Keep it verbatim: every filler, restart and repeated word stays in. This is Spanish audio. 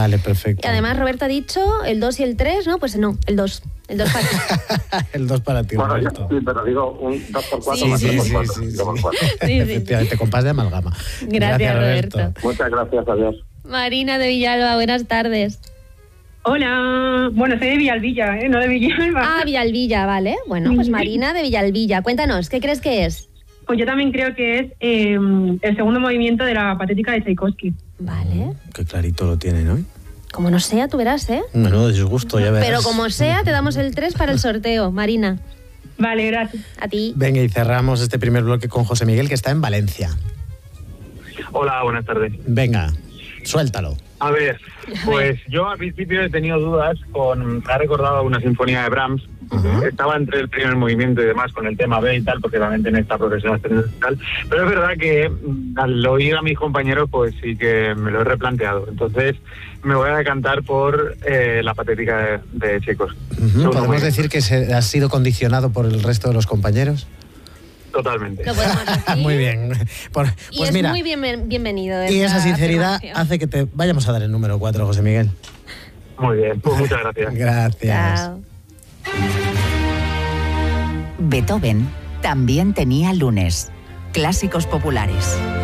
Vale, perfecto. Y además Roberto ha dicho el dos y el tres, ¿no? Pues no, el dos. El dos para ti. El dos para ti, Bueno, yo, Roberto. sí, pero digo un dos por cuatro Sí, más sí, tres por sí, cuatro. sí, sí. dos por cuatro. Sí, sí. Efectivamente, compás de amalgama. Gracias, Roberto. Muchas gracias, adiós. Marina de Villalba, buenas tardes. Hola, bueno, soy de Villalbilla, ¿eh? No de Villalba. Ah, Villalbilla, vale. Bueno, pues Marina de Villalbilla. Cuéntanos, ¿qué crees que es? Pues yo también creo que es eh, el segundo movimiento de la Patética de Tchaikovsky. Vale. Qué clarito lo tienen hoy. Como no sea, tú verás, ¿eh? Menudo disgusto, ya verás. Pero como sea, te damos el tres para el sorteo, Marina. Vale, gracias. A ti. Venga, y cerramos este primer bloque con José Miguel, que está en Valencia. Hola, buenas tardes. Venga, suéltalo. A ver, pues yo al principio he tenido dudas con... Me ha recordado una sinfonía de Brahms. Uh-huh. Estaba entre el primer movimiento y demás con el tema B y tal, porque realmente en esta profesión y tal. Pero es verdad que al oír a mis compañeros, pues sí que me lo he replanteado. Entonces me voy a decantar por eh, la Patética de, de Tchaikovsky. Uh-huh. ¿Podemos decir que se, has sido condicionado por el resto de los compañeros? Totalmente. Lo podemos decir. Muy bien. Por, y pues es mira, muy bien, bienvenido. Y esa sinceridad hace que te vayamos a dar el número cuatro, José Miguel. Muy bien, pues muchas gracias. Gracias. Chao. Beethoven también tenía lunes. Clásicos populares.